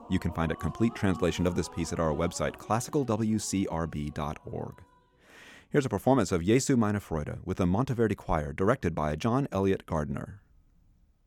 You can find a complete translation of this piece at our website, classicalwcrb.org. Here's a performance of Jesu meine Freude with the Monteverdi Choir, directed by John Elliott Gardner.